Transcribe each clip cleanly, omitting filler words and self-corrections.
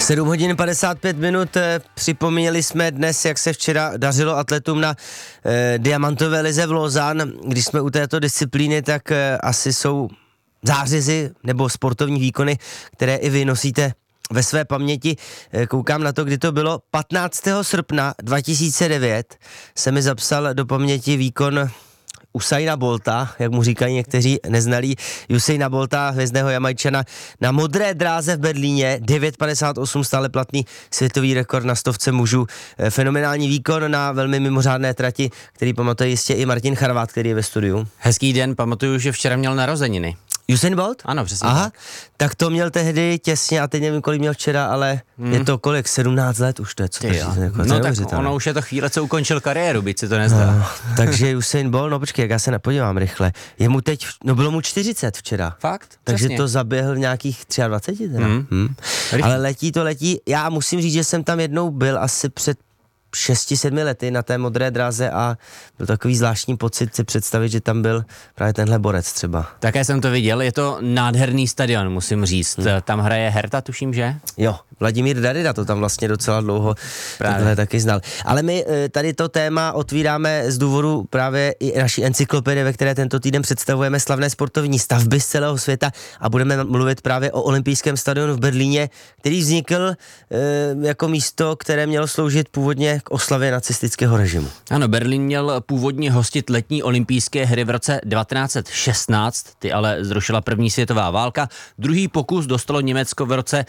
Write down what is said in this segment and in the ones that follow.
7 hodin 55 minut, připomněli jsme dnes, jak se včera dařilo atletům na diamantové lize v Lausanne. Když jsme u této disciplíny, tak asi jsou zářezy nebo sportovní výkony, které i vy nosíte ve své paměti. Koukám na to, kdy to bylo. 15. srpna 2009 se mi zapsal do paměti výkon Usaina Bolta, jak mu říkají někteří neznalí, Usaina Bolta, hvězdného Jamajčana, na modré dráze v Berlíně, 9,58 stále platný světový rekord na stovce mužů. Fenomenální výkon na velmi mimořádné trati, který pamatuje jistě i Martin Charvát, který je ve studiu. Hezký den, pamatuju, že včera měl narozeniny. Usain Bolt? Ano, přesně. Aha, tak to měl tehdy těsně, a teď nevím, kolik měl včera, ale je to kolik, 17 let už to je, co to jako, no tak ono už je to chvíle, co ukončil kariéru, byť si to nezdá. No, takže Usain Bolt, no počkej, jak já se napodívám rychle, je mu teď, no bylo mu 40 včera. Fakt? Takže přesně. to zaběhl nějakých 23 teda. Ale letí, já musím říct, že jsem tam jednou byl asi před 6-7 lety na té modré dráze a byl takový zvláštní pocit si představit, že tam byl právě tenhle borec třeba. Také jsem to viděl, je to nádherný stadion, musím říct. Tam hraje Herta, tuším, že? Jo, Vladimír Darida to tam vlastně docela dlouho takhle taky znal. Ale my tady to téma otvíráme z důvodu právě i naší encyklopedie, ve které tento týden představujeme slavné sportovní stavby z celého světa a budeme mluvit právě o olympijském stadionu v Berlíně, který vznikl jako místo, které mělo sloužit původně k oslavě nacistického režimu. Ano, Berlín měl původně hostit letní olympijské hry v roce 1916, ty ale zrušila první světová válka. Druhý pokus dostalo Německo v roce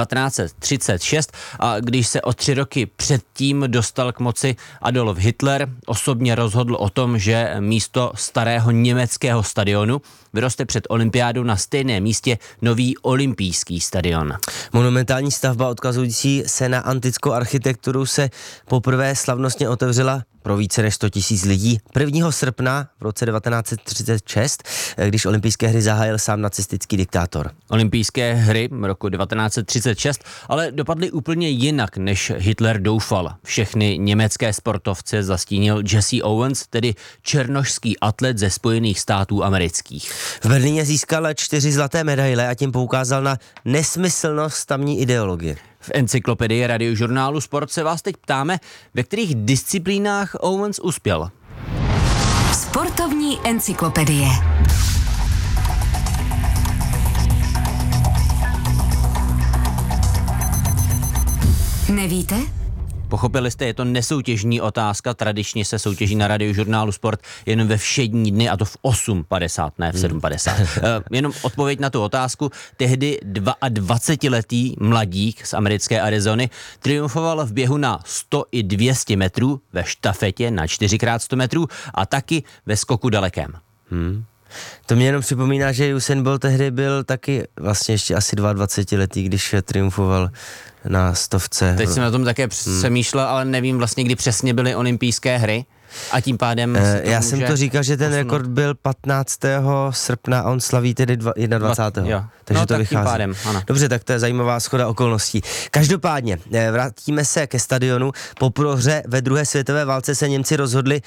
1936 a když se o 3 roky předtím dostal k moci Adolf Hitler, osobně rozhodl o tom, že místo starého německého stadionu vyroste před olympiádou na stejném místě nový olympijský stadion. Monumentální stavba odkazující se na antickou architekturu se poprvé slavnostně otevřela pro více než 100 000 lidí 1. srpna v roce 1936, když olympijské hry zahájil sám nacistický diktátor. Olympijské hry roku 1936 ale dopadly úplně jinak, než Hitler doufal. Všechny německé sportovce zastínil Jesse Owens, tedy černošský atlet ze Spojených států amerických. V Berlíně získal 4 zlaté medaile a tím poukázal na nesmyslnost tamní ideologie. V encyklopedii Radiožurnálu Sport se vás teď ptáme, ve kterých disciplínách Owens uspěl. Sportovní encyklopedie. Nevíte? Pochopili jste, je to nesoutěžní otázka, tradičně se soutěží na Radiožurnálu Sport jen ve všední dny a to v 8:50, ne v 7:50. Jenom odpověď na tu otázku. Tehdy 22letý mladík z americké Arizony triumfoval v běhu na 100 i 200 metrů, ve štafetě na 4x100 metrů a taky ve skoku dalekém. To mě jenom připomíná, že Usain Bolt tehdy byl taky vlastně ještě asi 22letý, když triumfoval na 100. Teď jsem na tom také přemýšlel, ale nevím vlastně, kdy přesně byly olympijské hry a tím pádem... Já jsem to říkal, že ten rekord byl 15. srpna a on slaví tedy 21. Takže no, to tak vychází. Tím pádem, ano. Dobře, tak to je zajímavá shoda okolností. Každopádně, vrátíme se ke stadionu. Po prohře ve druhé světové válce se Němci rozhodli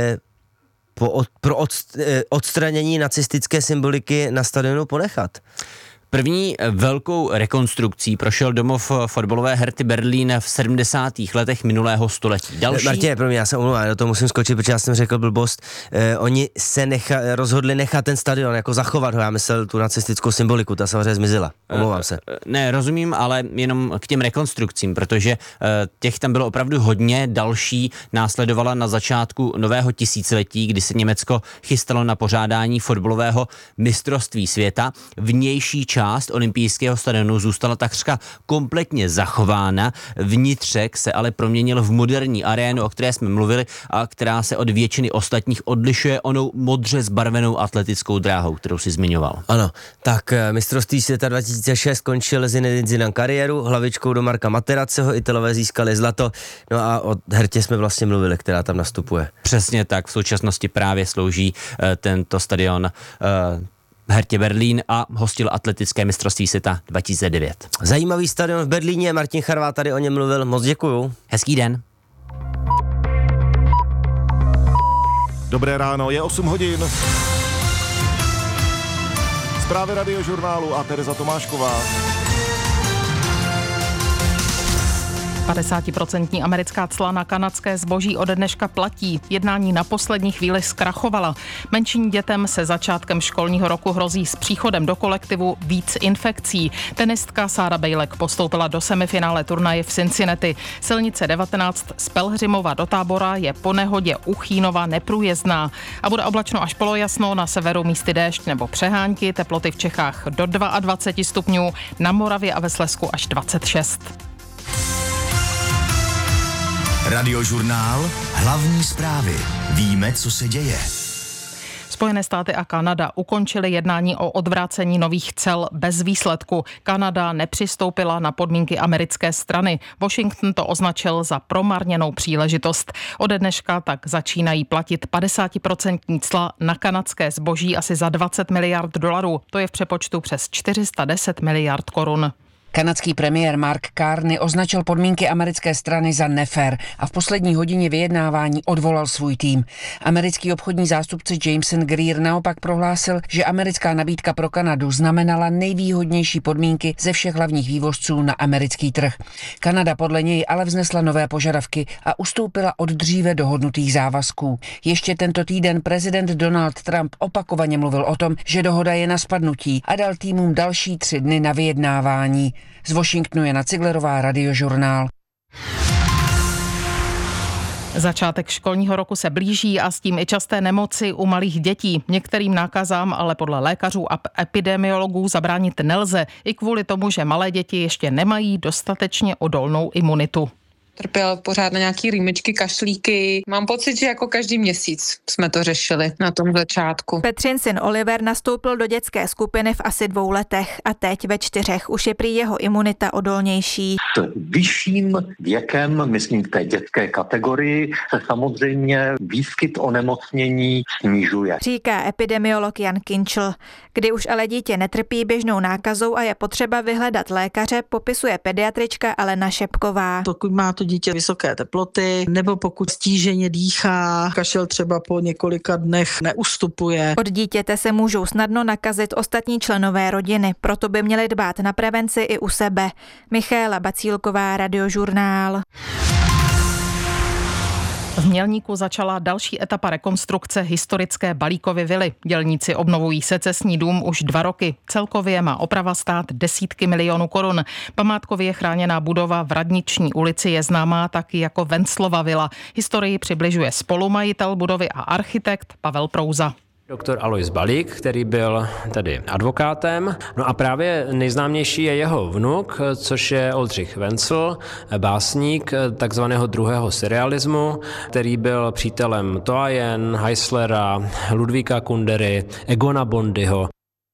pro odstranění nacistické symboliky na stadionu ponechat. První velkou rekonstrukcí prošel domov fotbalové Herty Berlín v 70. letech minulého století. Další... Martine, pro mě, já se omlouvám, do toho musím skočit, protože já jsem řekl blbost. Oni se rozhodli nechat ten stadion, jako zachovat ho, já myslel tu nacistickou symboliku, ta samozřejmě zmizela. Omlouvám se. Ne, rozumím, ale jenom k těm rekonstrukcím, protože těch tam bylo opravdu hodně. Další následovala na začátku nového tisíciletí, kdy se Německo chystalo na pořádání fotbalového mistrovství světa. Vnější část olympijského stadionu zůstala takřka kompletně zachována. Vnitřek se ale proměnil v moderní arénu, o které jsme mluvili a která se od většiny ostatních odlišuje onou modře zbarvenou atletickou dráhou, kterou si zmiňoval. Ano, tak mistrovství světa 2006 končil Zinedine Zidane kariéru, hlavičkou do Marka Materazziho, Italové získali zlato, no a o Hertě jsme vlastně mluvili, která tam nastupuje. Přesně tak, v současnosti právě slouží tento stadion Hertě Berlín a hostil atletické mistrovství světa 2009. Zajímavý stadion v Berlíně, Martin Charvát tady o něm mluvil, moc děkuju. Hezký den. Dobré ráno, je 8 hodin. Zprávy Radiožurnálu a Tereza Tomášková. 50% americká cla na kanadské zboží ode dneška platí. Jednání na poslední chvíli zkrachovala. Menším dětem se začátkem školního roku hrozí s příchodem do kolektivu víc infekcí. Tenistka Sára Bejlek postoupila do semifinále turnaje v Cincinnati. Silnice 19 z Pelhřimova do Tábora je po nehodě u Chínova neprůjezdná. A bude oblačno až polojasno, na severu místy déšť nebo přehánky, teploty v Čechách do 22 stupňů, na Moravě a ve Slezsku až 26. Radiožurnál, hlavní zprávy. Víme, co se děje. Spojené státy a Kanada ukončily jednání o odvrácení nových cel bez výsledku. Kanada nepřistoupila na podmínky americké strany. Washington to označil za promarněnou příležitost. Ode dneška tak začínají platit 50% cla na kanadské zboží asi za $20 miliard. To je v přepočtu přes 410 miliard korun. Kanadský premiér Mark Carney označil podmínky americké strany za nefér a v poslední hodině vyjednávání odvolal svůj tým. Americký obchodní zástupce Jameson Greer naopak prohlásil, že americká nabídka pro Kanadu znamenala nejvýhodnější podmínky ze všech hlavních vývozců na americký trh. Kanada podle něj ale vznesla nové požadavky a ustoupila od dříve dohodnutých závazků. Ještě tento týden prezident Donald Trump opakovaně mluvil o tom, že dohoda je na spadnutí a dal týmům další 3 dny na vyjednávání. Z Washingtonu Jana Ciglerová, Radiožurnál. Začátek školního roku se blíží a s tím i časté nemoci u malých dětí. Některým nákazám ale podle lékařů a epidemiologů zabránit nelze, i kvůli tomu, že malé děti ještě nemají dostatečně odolnou imunitu. Trpěl pořád na nějaký rýmičky, kašlíky. Mám pocit, že jako každý měsíc jsme to řešili na tom začátku. Petřin syn Oliver nastoupil do dětské skupiny v asi 2 letech a teď ve 4 už je prý jeho imunita odolnější. S vyšším věkem, myslím v té dětské kategorii, se samozřejmě výskyt onemocnění snižuje. Říká epidemiolog Jan Kinčl. Kdy už ale dítě netrpí běžnou nákazou a je potřeba vyhledat lékaře, popisuje pediatrička Alena Šepková. Pokud má to dítě vysoké teploty, nebo pokud stíženě dýchá, kašel třeba po několika dnech neustupuje. Od dítěte se můžou snadno nakazit ostatní členové rodiny, proto by měli dbát na prevenci i u sebe. Michaela Bacílková, Radiožurnál. V Mělníku začala další etapa rekonstrukce historické Balíkovy vily. Dělníci obnovují secesní dům už 2 roky. Celkově má oprava stát desítky milionů korun. Památkově chráněná budova v Radniční ulici je známá taky jako Venclova vila. Historii přibližuje spolumajitel budovy a architekt Pavel Prouza. Doktor Alois Balík, který byl tedy advokátem. No a právě nejznámější je jeho vnuk, což je Oldřich Vencl, básník takzvaného druhého surrealismu, který byl přítelem Toajen, Heislera, Ludvíka Kundery, Egona Bondyho.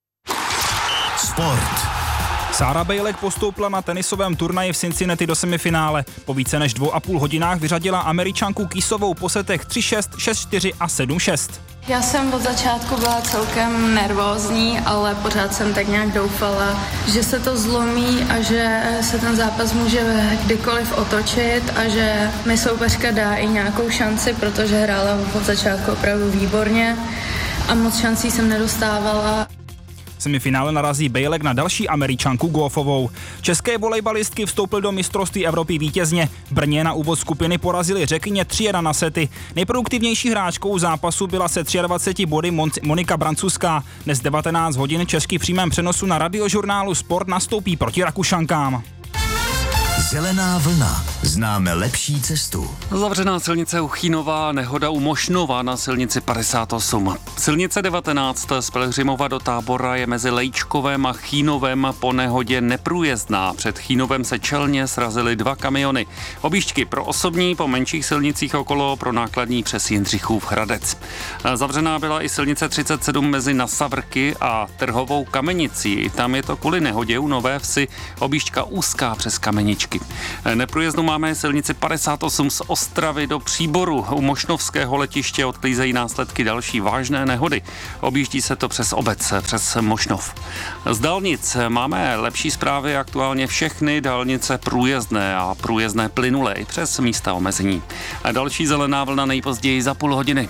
Sport. Sára Bejlek postoupila na tenisovém turnaji v Cincinnati do semifinále. Po více než 2,5 hodinách vyřadila Američanku Kisovou po setech 3-6, 6-4 a 7-6. Já jsem od začátku byla celkem nervózní, ale pořád jsem tak nějak doufala, že se to zlomí a že se ten zápas může kdykoliv otočit a že mi soupeřka dá i nějakou šanci, protože hrála od začátku opravdu výborně a moc šancí jsem nedostávala. V semifinále narazí Bejlek na další Američanku Goffovou. České volejbalistky vstoupily do mistrovství Evropy vítězně. V Brně na úvod skupiny porazili Řekyně 3-1 na sety. Nejproduktivnější hráčkou zápasu byla se 23 body Monika Brancuská. Dnes 19 hodin český v přímém přenosu na Radiožurnálu Sport nastoupí proti Rakušankám. Zelená vlna. Známe lepší cestu. Zavřená silnice u Chínova, nehoda u Mošnova na silnici 58. Silnice 19 z Pelhřimova do Tábora je mezi Lejčkovem a Chínovem po nehodě neprůjezdná. Před Chínovem se čelně srazily 2 kamiony. Objížďky pro osobní po menších silnicích okolo, pro nákladní přes Jindřichův Hradec. Zavřená byla i silnice 37 mezi Nasavrky a Trhovou Kamenicí. Tam je to kvůli nehodě u Nové Vsi, objížďka úzká přes Kameničky. Neprůjezdnou máme silnici 58 z Ostravy do Příboru. U Mošnovského letiště odklízejí následky další vážné nehody. Objíždí se to přes obec, přes Mošnov. Z dálnic máme lepší zprávy, aktuálně všechny dálnice průjezdné a průjezdné plynulé i přes místa omezení. A další zelená vlna nejpozději za půl hodiny.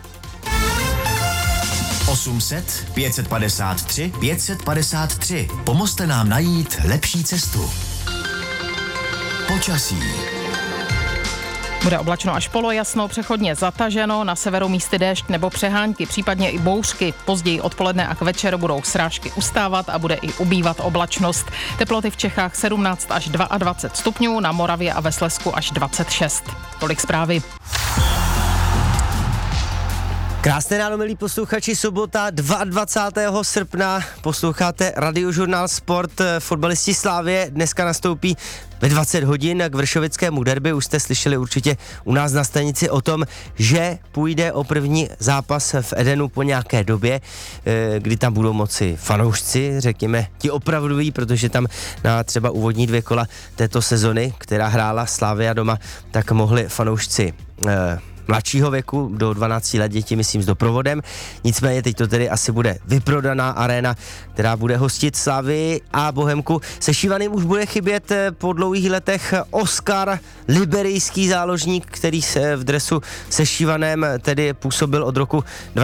800 553 553. Pomozte nám najít lepší cestu. Počasí. Bude oblačno až polojasno, přechodně zataženo, na severu místy déšť nebo přehánky, případně i bouřky. Později odpoledne a k večeru budou srážky ustávat a bude i ubývat oblačnost. Teploty v Čechách 17 až 22 stupňů, na Moravě a ve Slezsku až 26. Tolik zprávy. Krásné ráno, milí posluchači, sobota 22. srpna, posloucháte Radiožurnál Sport, fotbalisti Slavie dneska nastoupí ve 20 hodin k vršovickému derby. Už jste slyšeli určitě u nás na stanici o tom, že půjde o první zápas v Edenu po nějaké době, kdy tam budou moci fanoušci, řekněme ti opravdoví, protože tam na třeba úvodní 2 kola této sezony, která hrála Slavia doma, tak mohli fanoušci mladšího věku, do 12 let děti, myslím, s doprovodem. Nicméně teď to tedy asi bude vyprodaná aréna, která bude hostit Slavii a Bohemku. Se Šívaným už bude chybět po dlouhých letech Oskar, liberijský záložník, který se v dresu se Šívanem tedy působil od roku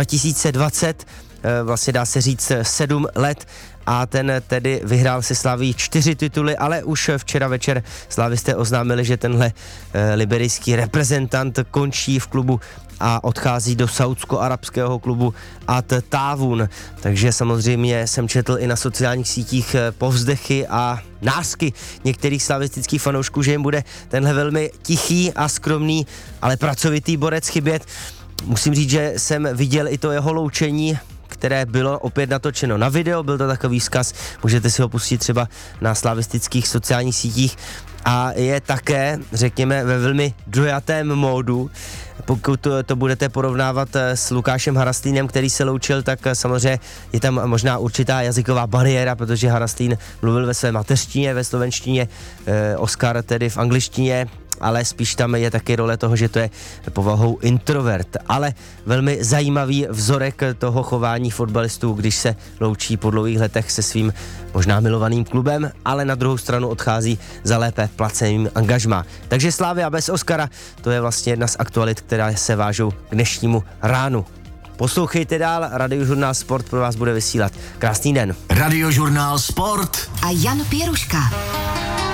2020, vlastně dá se říct 7 let, a ten tedy vyhrál se Slavií 4 tituly, ale už včera večer slavisté oznámili, že tenhle liberijský reprezentant končí v klubu a odchází do saúdsko-arabského klubu At Tawun. Takže samozřejmě jsem četl i na sociálních sítích povzdechy a násky některých slavistických fanoušků, že jim bude tenhle velmi tichý a skromný, ale pracovitý borec chybět. Musím říct, že jsem viděl i to jeho loučení, které bylo opět natočeno na video, byl to takový vzkaz, můžete si ho pustit třeba na slavistických sociálních sítích a je také, řekněme, ve velmi dojatém módu. Pokud to budete porovnávat s Lukášem Harastlínem, který se loučil, tak samozřejmě je tam možná určitá jazyková bariéra, protože Harastlín mluvil ve své mateřštině, ve slovenštině, Oskar tedy v angličtině, ale spíš tam je taky role toho, že to je povahou introvert. Ale velmi zajímavý vzorek toho chování fotbalistů, když se loučí po dlouhých letech se svým možná milovaným klubem, ale na druhou stranu odchází za lépe placeným angažmá. Takže Slavia bez Oskara, to je vlastně jedna z aktualit, které se vážou k dnešnímu ránu. Poslouchejte dál, Radiožurnál Sport pro vás bude vysílat. Krásný den. Radiožurnál Sport a Jan Pěruška.